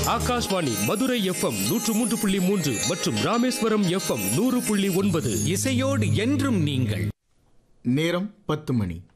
Akashvani Madurai FM 103.3 மற்றும் Rameswaram FM 100.9. இசையோடு என்றும் நீங்கள். நேரம் 10 மணி.